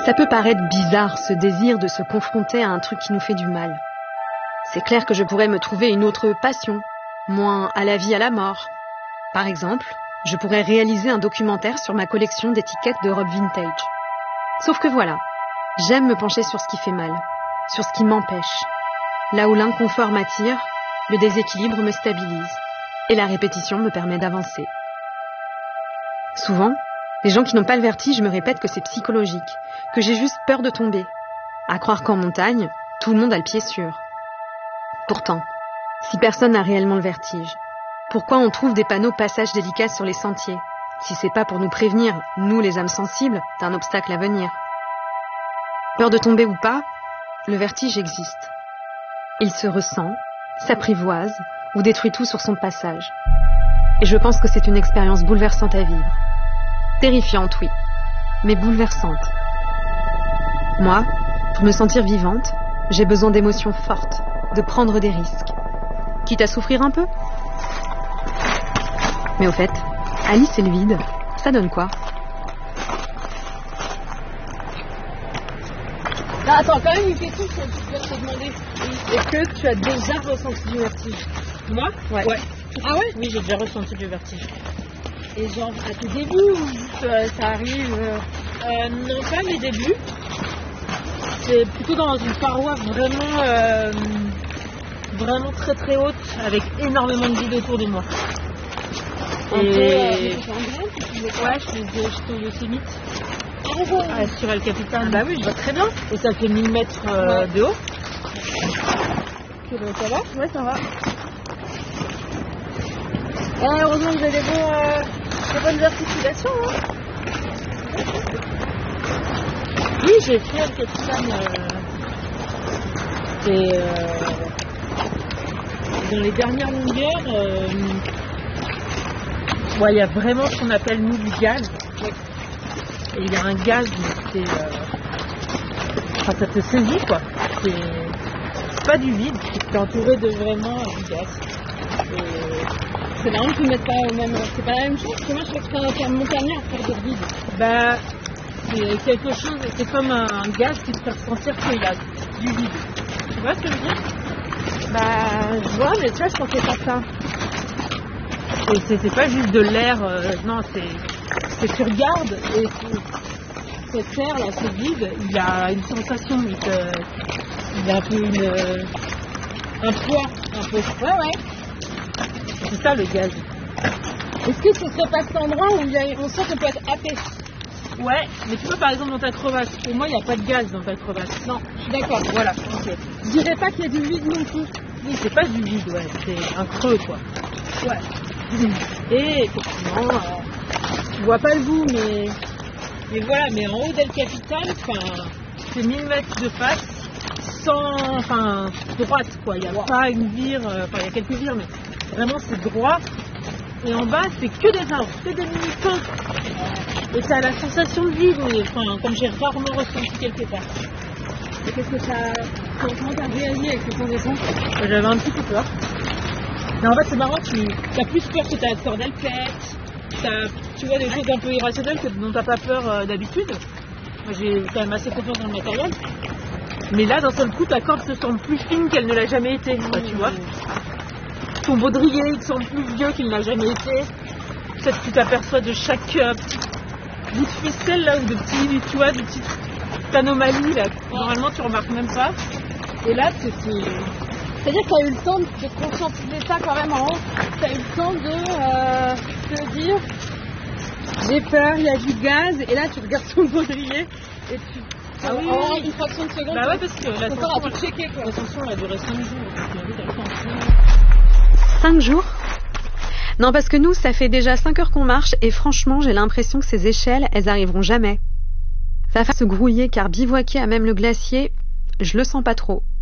Ça peut paraître bizarre, ce désir de se confronter à un truc qui nous fait du mal. C'est clair que je pourrais me trouver une autre passion, moins à la vie à la mort. Par exemple, je pourrais réaliser un documentaire sur ma collection d'étiquettes de robes vintage. Sauf que voilà, j'aime me pencher sur ce qui fait mal, sur ce qui m'empêche. Là où l'inconfort m'attire, le déséquilibre me stabilise et la répétition me permet d'avancer. Souvent, les gens qui n'ont pas le vertige me répètent que c'est psychologique, que j'ai juste peur de tomber. À croire qu'en montagne, tout le monde a le pied sûr. Pourtant, si personne n'a réellement le vertige, pourquoi on trouve des panneaux passages délicats sur les sentiers, si c'est pas pour nous prévenir, nous les âmes sensibles, d'un obstacle à venir? Peur de tomber ou pas, le vertige existe. Il se ressent, s'apprivoise ou détruit tout sur son passage. Et je pense que c'est une expérience bouleversante à vivre. Terrifiante, oui, mais bouleversante. Moi, pour me sentir vivante, j'ai besoin d'émotions fortes, de prendre des risques. Quitte à souffrir un peu. Mais au fait, Alice et le vide, ça donne quoi? Non, attends, quand même une question que je dois te demander. Est-ce que tu as déjà ressenti du vertige? Moi? Ouais. Ah ouais? Oui, j'ai déjà ressenti du vertige. Et genre à tes débuts ou ça arrive Non, pas mes débuts. C'est plutôt dans une paroi vraiment très très haute, avec énormément de vide autour de moi. Et ouais, j'étais au Yosemite. Sur El Capitan. Bah oui, je vois très bien. Et ça fait 1000 mètres de haut. Ça va? Ouais, ça va. Heureusement que vous avez des bonnes articulations. Hein. Oui, j'ai fait El Capitan. Dans les dernières longueurs, il y a vraiment ce qu'on appelle nous du gaz. Et il y a un gaz, mais ça te saisit quoi. C'est pas du vide, c'est entouré de vraiment du gaz. C'est marrant que tu ne mettes pas au même. C'est pas la même chose, parce que moi je fais expérience en montagnard pour dire vide. Bah, c'est quelque chose, c'est comme un gaz qui te fait ressentir qu'il y a du vide. Tu vois ce que je veux dire? Bah, je vois, mais tu vois, je pensais pas ça. Et c'est pas juste de l'air, non, c'est tu regardes et cette air là, ce vide, il a une sensation, il a un peu un poids, un peu. Ouais. C'est ça le gaz. Est-ce que ce serait pas cet endroit où on sent qu'on peut être happé? Ouais, mais tu vois par exemple dans ta crevasse, pour moi il n'y a pas de gaz dans ta crevasse. Non, je suis d'accord. Voilà, ok. Je dirais pas qu'il y a du vide non plus. Oui, c'est pas du vide, ouais, c'est un creux quoi. Ouais. Et effectivement, tu vois pas le bout, mais voilà, mais en haut d'El Capitan, c'est 1000 mètres de face, droite quoi, il n'y a pas une vire, il y a quelques vires, mais vraiment c'est droit, et en bas c'est que des arbres, que des mini-pins, et t'as la sensation de vide, mais comme j'ai rarement ressenti quelque part. Et qu'est-ce que comment t'as réagi avec ce descente? J'avais un petit peu peur. Mais en fait c'est marrant, t'as plus peur que ta corde elle pète, tu vois des choses un peu irrationnelles dont t'as pas peur d'habitude. Moi j'ai quand même assez confiance dans le matériel. Mais là d'un seul coup ta corde se sent plus fine qu'elle ne l'a jamais été, tu vois. Ton baudrier il te semble plus vieux qu'il n'a jamais été. Peut-être que tu t'aperçois de chaque petite bout de ficelle là ou de petites anomalies là. Normalement tu remarques même pas. Et là c'est-à-dire que tu as eu le temps de te conscientiser ça quand même en haut. Tu as eu le temps de te dire j'ai peur, il y a du gaz, et là tu regardes ton baudrier et tu. Ah oui, une fraction de seconde. Bah ouais, parce que l'ascension elle a duré 5 jours. 5 jours? Non, parce que nous, ça fait déjà 5 heures qu'on marche, et franchement, j'ai l'impression que ces échelles, elles arriveront jamais. Ça va faire se grouiller, car bivouaquer à même le glacier, je le sens pas trop.